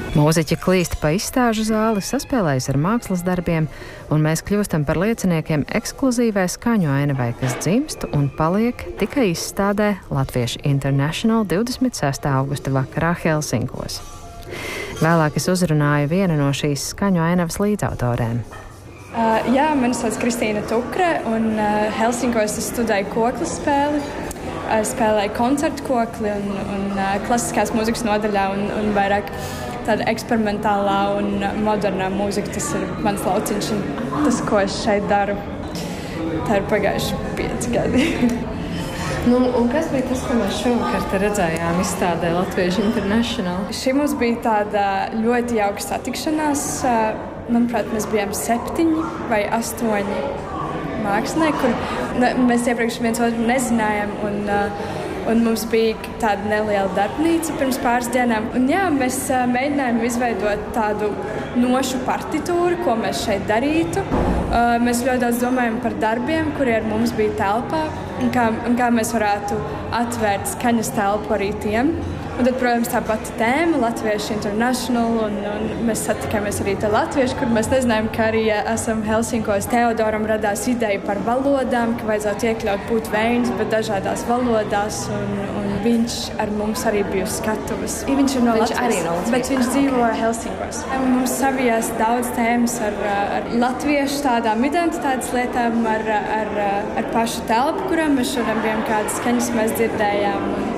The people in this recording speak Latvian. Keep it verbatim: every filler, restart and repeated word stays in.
Mūziķi klīst pa izstāžu zāli, saspēlējas ar mākslas darbiem, un mēs kļūstam par lieciniekiem ekskluzīvai skaņu ainavai, kas dzimst un paliek tikai izstādē Latviešu International divdesmit sestā augusta vakarā Helsinkos. Vēlāk es uzrunāju vienu no šīs skaņu ainavas līdzautorēm. Uh, jā, mani sauc Kristīna Tukre, un uh, Helsinkos es studēju koklas spēli. Uh, spēlēju koncertu kokli un, un uh, klasiskās mūzikas nodaļā un, un vairāk tāda eksperimentālā un modernā mūzika. Tas ir mans lauciņš un tas, ko es šeit daru. Tā ir pagājuši pieci gadi. Nu, un kas bija tas, ko mēs šovakar te redzējām izstādē Latviešu International? Šī mums bija tāda ļoti jauka satikšanās. Manuprāt, mēs bijām septiņi vai astoņi mākslinieki, kur mēs iepriekš viens otru nezinājām. Un, un mums bija tāda neliela darbnīca pirms pāris dienām. Un, jā, mēs mēģinājām izveidot tādu nošu partitūru, ko mēs šeit darītu. Mēs ļoti daudz domājam par darbiem, kuri ar mums bija telpā, un kā, un kā mēs varētu atvērt skaņas telpu arī tiem. Un tad, protams, tā pati tēma, Latviešu International, un, un mēs satikāmies arī te latvieši, kur mēs nezinājām, ka arī esam Helsinkos. Teodoram radās ideja par valodām, ka vajadzētu iekļaut būt vējns, bet dažādās valodās, un, un viņš ar mums arī bija uz skatuves. Viņš ir no viņš Latvijas, arī no Latvijas, bet viņš dzīvo Helsinkos. Mums savijās daudz tēmas ar, ar latviešu tādām identitātes lietām, ar, ar, ar pašu telpu, kurām mēs šodien bijām kādas skaņas mēs dzirdējām. Un,